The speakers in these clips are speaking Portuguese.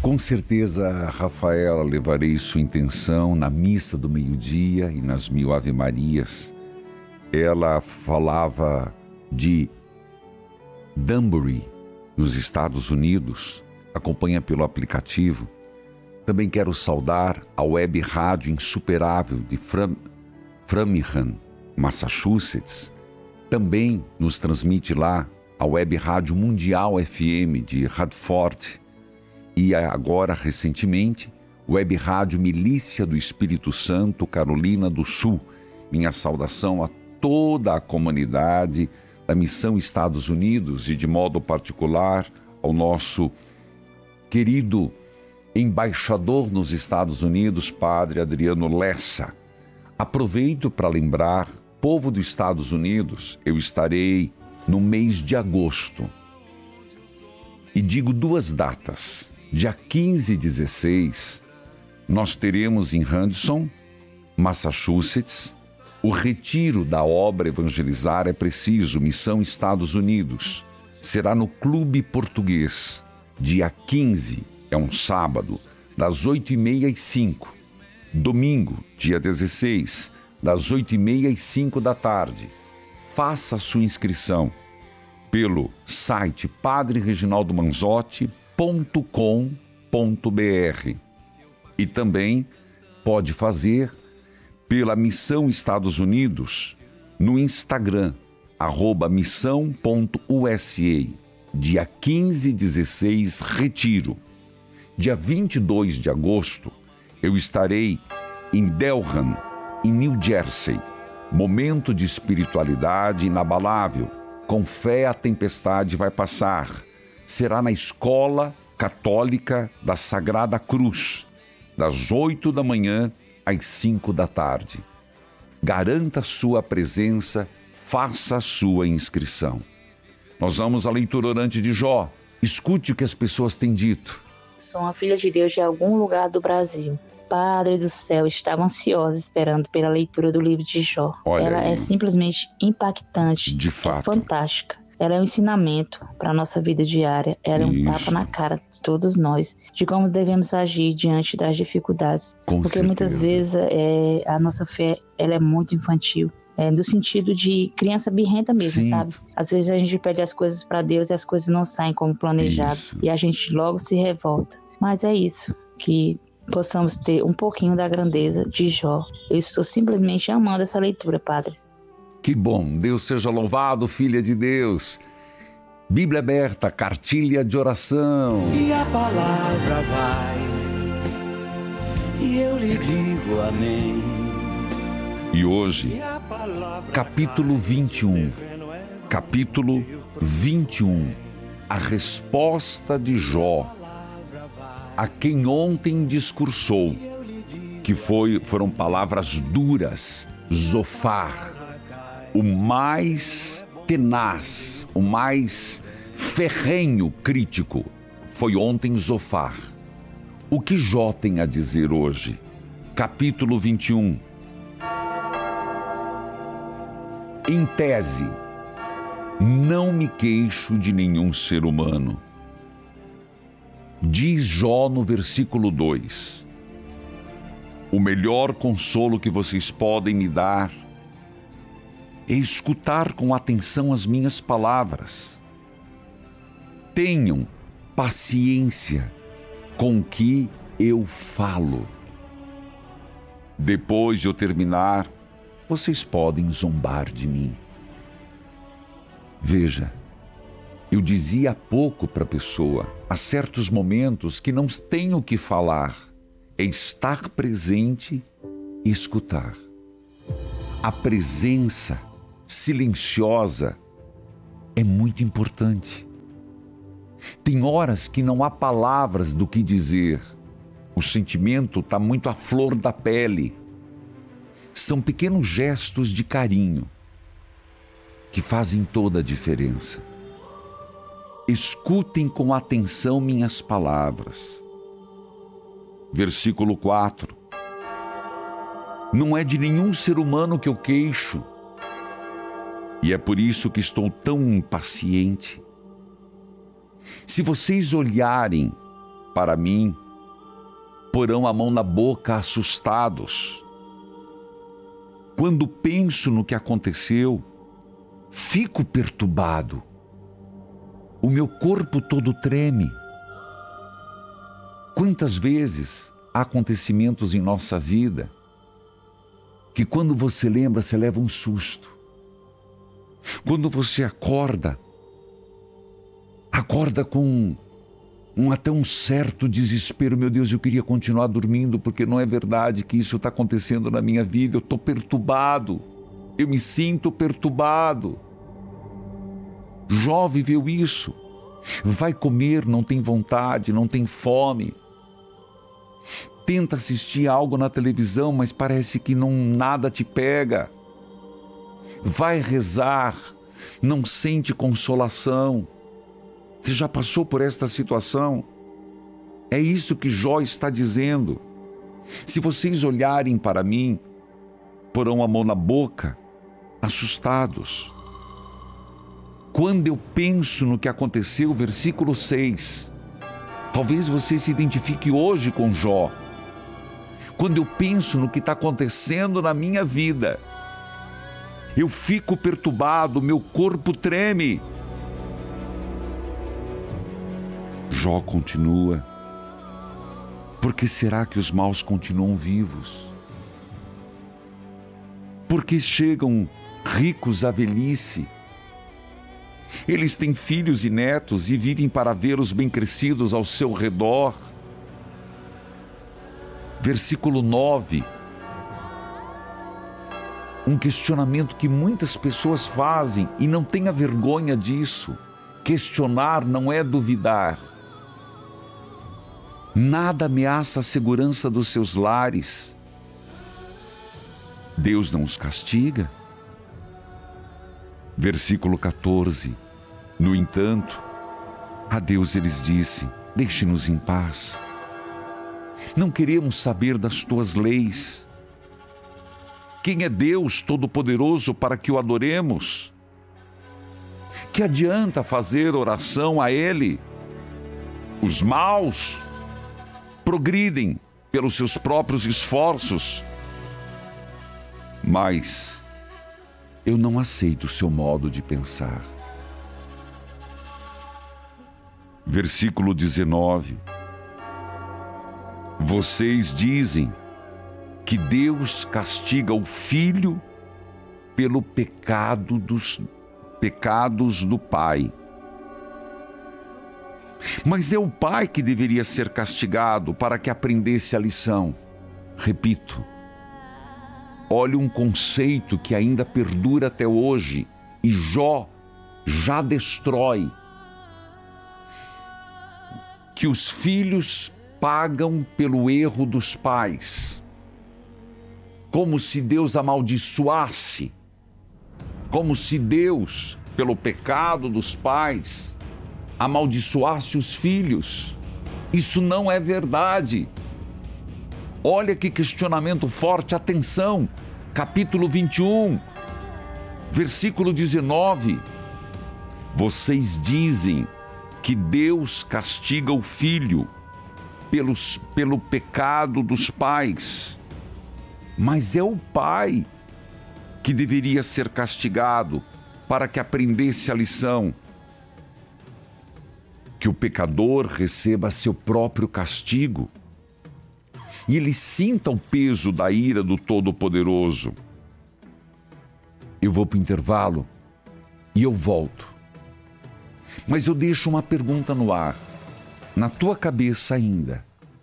Com certeza, Rafaela, levarei sua intenção na missa do meio-dia e nas 1000 Ave-Marias. Ela falava de Danbury, nos Estados Unidos, acompanha pelo aplicativo. Também quero saudar a web rádio insuperável de Framingham, Massachusetts. Também nos transmite lá a web rádio mundial FM de Radford. E agora, recentemente, web rádio Milícia do Espírito Santo, Carolina do Sul. Minha saudação a toda a comunidade da Missão Estados Unidos e, de modo particular, ao nosso querido embaixador nos Estados Unidos, Padre Adriano Lessa. Aproveito para lembrar, povo dos Estados Unidos, eu estarei no mês de agosto. E digo 2 datas. Dia 15 e 16, nós teremos em Hudson, Massachusetts, o retiro da obra Evangelizar é Preciso, Missão Estados Unidos. Será no Clube Português, dia 15, é um sábado, das 8h30 às 5. Domingo, dia 16, das 8h30 às 5 da tarde. Faça a sua inscrição pelo site padrereginaldomanzotti.com.br e também pode fazer pela Missão Estados Unidos no Instagram, @missão.usa. Dia 15 e 16, retiro. Dia 22 de agosto, eu estarei em Delham, em New Jersey. Momento de espiritualidade inabalável. Com fé a tempestade vai passar. Será na Escola Católica da Sagrada Cruz, das 8 da manhã às 5 da tarde. Garanta sua presença, faça a sua inscrição. Nós vamos à leitura orante de Jó. Escute o que as pessoas têm dito. Sou uma filha de Deus de algum lugar do Brasil. Padre do céu, estava ansiosa esperando pela leitura do livro de Jó. Ela é simplesmente impactante, de fato. É fantástica. Ela é um ensinamento para a nossa vida diária. Ela é um tapa na cara de todos nós, de como devemos agir diante das dificuldades. Porque muitas vezes a nossa fé ela é muito infantil. No sentido de criança birrenta mesmo, sabe? Às vezes a gente pede as coisas para Deus e as coisas não saem como planejado. E a gente logo se revolta. Mas é isso, que possamos ter um pouquinho da grandeza de Jó. Eu estou simplesmente amando essa leitura, Padre. Que bom, Deus seja louvado, filha de Deus. Bíblia aberta, cartilha de oração. E a palavra vai, e eu lhe digo amém. E hoje, capítulo 21. Capítulo 21. A resposta de Jó, a quem ontem discursou, que foram palavras duras, Zofar, o mais tenaz, o mais ferrenho crítico, foi ontem Zofar. O que Jó tem a dizer hoje? Capítulo 21. Em tese, não me queixo de nenhum ser humano. Diz Jó no versículo 2: o melhor consolo que vocês podem me dar é escutar com atenção as minhas palavras. Tenham paciência com o que eu falo. Depois de eu terminar, vocês podem zombar de mim. Veja, eu dizia há pouco para a pessoa, há certos momentos que não tenho o que falar, é estar presente e escutar. A presença silenciosa é muito importante. Tem horas que não há palavras do que dizer. O sentimento está muito à flor da pele. São pequenos gestos de carinho que fazem toda a diferença. Escutem com atenção minhas palavras. Versículo 4. Não é de nenhum ser humano que eu queixo, e é por isso que estou tão impaciente. Se vocês olharem para mim porão a mão na boca assustados. Quando penso no que aconteceu, fico perturbado. O meu corpo todo treme. Quantas vezes há acontecimentos em nossa vida que quando você lembra, você leva um susto. Quando você acorda com até um certo desespero. Meu Deus, eu queria continuar dormindo, porque não é verdade que isso está acontecendo na minha vida. Eu estou perturbado, eu me sinto perturbado. Jó viveu isso. Vai comer, não tem vontade, não tem fome. Tenta assistir algo na televisão, mas parece que nada te pega. Vai rezar, não sente consolação. Você já passou por esta situação? É isso que Jó está dizendo. Se vocês olharem para mim, porão a mão na boca, assustados. Quando eu penso no que aconteceu, versículo 6, talvez você se identifique hoje com Jó. Quando eu penso no que está acontecendo na minha vida, eu fico perturbado, meu corpo treme. Jó continua. Por que será que os maus continuam vivos? Por que chegam ricos à velhice? Eles têm filhos e netos e vivem para ver os bem-crescidos ao seu redor. Versículo 9. Um questionamento que muitas pessoas fazem e não tenha vergonha disso. Questionar não é duvidar. Nada ameaça a segurança dos seus lares. Deus não os castiga. Versículo 14. No entanto, a Deus eles disse: deixe-nos em paz. Não queremos saber das tuas leis. Quem é Deus Todo-Poderoso para que o adoremos? Que adianta fazer oração a Ele? Os maus progridem pelos seus próprios esforços. Mas eu não aceito o seu modo de pensar. Versículo 19. Vocês dizem que Deus castiga o filho pelo pecado dos pecados do pai. Mas é o pai que deveria ser castigado para que aprendesse a lição. Repito, olha um conceito que ainda perdura até hoje e Jó já destrói. Que os filhos pagam pelo erro dos pais. Como se Deus amaldiçoasse. Como se Deus, pelo pecado dos pais, amaldiçoasse os filhos. Isso não é verdade. Olha que questionamento forte, atenção, capítulo 21, versículo 19. Vocês dizem que Deus castiga o filho pelo pecado dos pais, mas é o pai que deveria ser castigado para que aprendesse a lição. Que o pecador receba seu próprio castigo e ele sinta o peso da ira do Todo-Poderoso. Eu vou para o intervalo e eu volto. Mas eu deixo uma pergunta no ar, na tua cabeça ainda.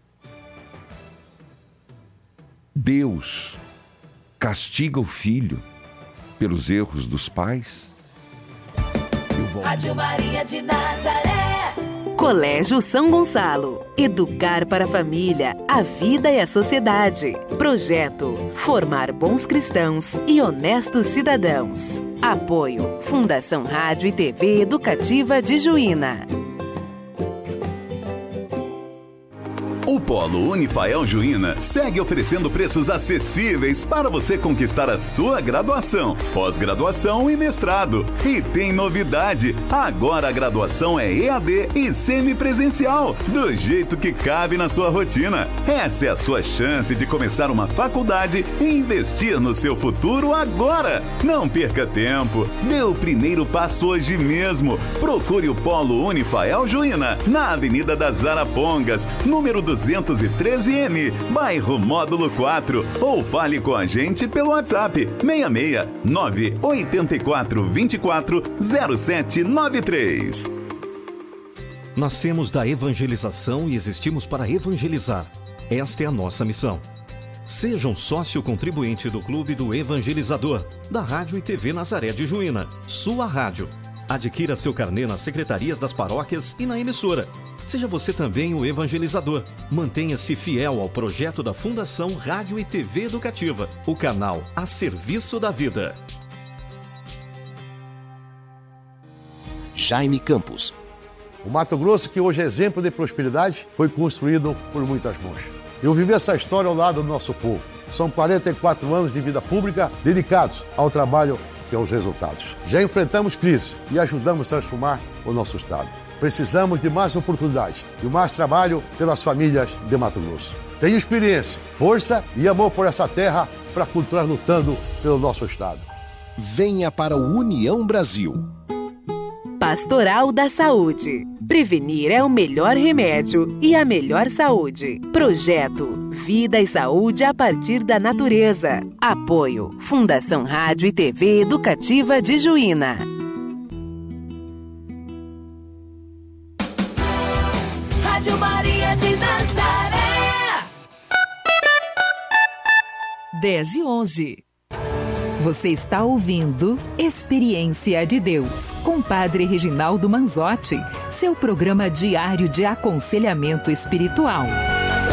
Deus castiga o filho pelos erros dos pais? Rádio Maria de Nazaré. Colégio São Gonçalo. Educar para a família, a vida e a sociedade. Projeto: formar bons cristãos e honestos cidadãos. Apoio: Fundação Rádio e TV Educativa de Juína. O Polo Unifael Juína segue oferecendo preços acessíveis para você conquistar a sua graduação, pós-graduação e mestrado. E tem novidade, agora a graduação é EAD e semipresencial, do jeito que cabe na sua rotina. Essa é a sua chance de começar uma faculdade e investir no seu futuro agora. Não perca tempo, dê o primeiro passo hoje mesmo. Procure o Polo Unifael Juína, na Avenida das Arapongas, número 213M, bairro Módulo 4, ou fale com a gente pelo WhatsApp 66 984 24 0793. Nascemos da evangelização e existimos para evangelizar. Esta é a nossa missão. Seja um sócio contribuinte do Clube do Evangelizador, da Rádio e TV Nazaré de Juína, sua rádio. Adquira seu carnê nas secretarias das paróquias e na emissora. Seja você também o evangelizador. Mantenha-se fiel ao projeto da Fundação Rádio e TV Educativa, o canal a serviço da vida. Jaime Campos. O Mato Grosso, que hoje é exemplo de prosperidade, foi construído por muitas mãos. Eu vivi essa história ao lado do nosso povo. São 44 anos de vida pública dedicados ao trabalho e aos resultados. Já enfrentamos crise e ajudamos a transformar o nosso estado. Precisamos de mais oportunidade e mais trabalho pelas famílias de Mato Grosso. Tenho experiência, força e amor por essa terra para continuar lutando pelo nosso estado. Venha para o União Brasil. Pastoral da Saúde. Prevenir é o melhor remédio e a melhor saúde. Projeto Vida e Saúde a partir da natureza. Apoio Fundação Rádio e TV Educativa de Juína. Rádio Maria de Nazaré. 10:11. Você está ouvindo Experiência de Deus, com Padre Reginaldo Manzotti, seu programa diário de aconselhamento espiritual.